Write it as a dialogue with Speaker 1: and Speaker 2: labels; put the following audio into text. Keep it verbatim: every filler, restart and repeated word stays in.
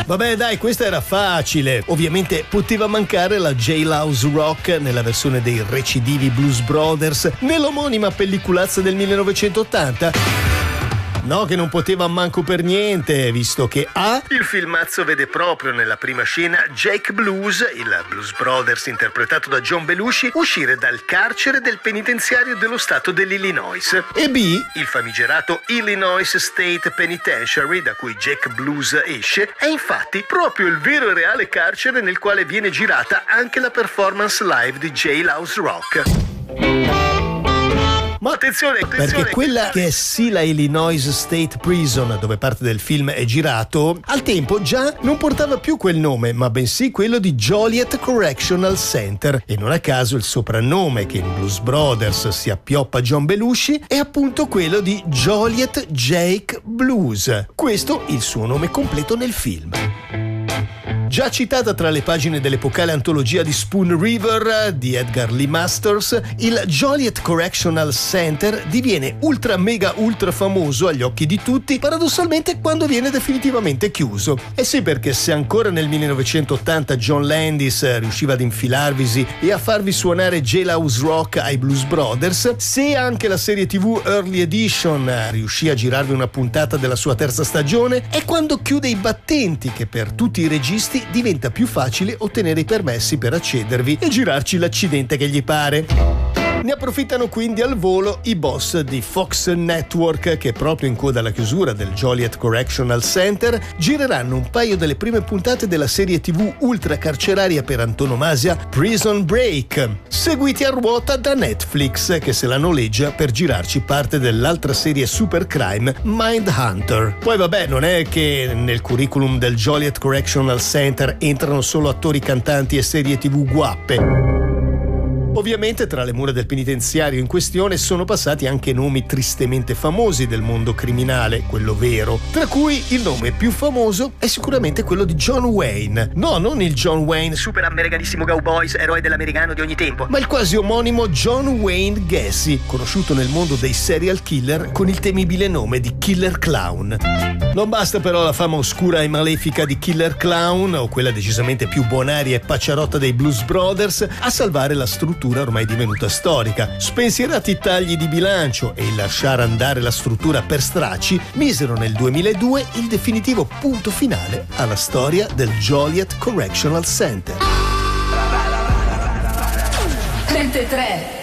Speaker 1: Vabbè dai, questa era facile. Ovviamente poteva mancare la Jailhouse Rock nella versione dei recidivi Blues Brothers nell'omonima pelliculazza del millenovecentottanta. No, che non poteva manco per niente, visto che A. il filmazzo vede proprio nella prima scena Jake Blues, il Blues Brothers interpretato da John Belushi, uscire dal carcere del penitenziario dello stato dell'Illinois. E B. il famigerato Illinois State Penitentiary, da cui Jake Blues esce, è infatti proprio il vero e reale carcere nel quale viene girata anche la performance live di Jailhouse Rock. Ma attenzione, attenzione, perché quella che è sì la Illinois State Prison, dove parte del film è girato, al tempo già non portava più quel nome, ma bensì quello di Joliet Correctional Center. E non a caso il soprannome che in Blues Brothers si appioppa John Belushi è appunto quello di Joliet Jake Blues. Questo il suo nome completo nel film. Già citata tra le pagine dell'epocale antologia di Spoon River di Edgar Lee Masters, il Joliet Correctional Center diviene ultra mega ultra famoso agli occhi di tutti paradossalmente quando viene definitivamente chiuso. E sì, perché se ancora nel millenovecentottanta John Landis riusciva ad infilarvisi e a farvi suonare Jailhouse Rock ai Blues Brothers, se anche la serie tivù Early Edition riuscì a girarvi una puntata della sua terza stagione, è quando chiude i battenti che per tutti i registi diventa più facile ottenere i permessi per accedervi e girarci l'accidente che gli pare. Ne approfittano quindi al volo i boss di Fox Network che proprio in coda alla chiusura del Joliet Correctional Center gireranno un paio delle prime puntate della serie tivù ultracarceraria per antonomasia Prison Break, seguiti a ruota da Netflix che se la noleggia per girarci parte dell'altra serie super crime Mindhunter. Poi vabbè, non è che nel curriculum del Joliet Correctional Center entrano solo attori, cantanti e serie tivù guappe. Ovviamente tra le mura del penitenziario in questione sono passati anche nomi tristemente famosi del mondo criminale, quello vero, tra cui il nome più famoso è sicuramente quello di John Wayne. No, non il John Wayne super americanissimo cowboys, eroe dell'americano di ogni tempo, ma il quasi omonimo John Wayne Gacy, conosciuto nel mondo dei serial killer con il temibile nome di Killer Clown. Non basta però la fama oscura e malefica di Killer Clown o quella decisamente più bonaria e pacciarotta dei Blues Brothers a salvare la struttura ormai divenuta storica. Spensierati tagli di bilancio e il lasciare andare la struttura per stracci misero nel duemiladue il definitivo punto finale alla storia del Joliet Correctional Center.
Speaker 2: trentatré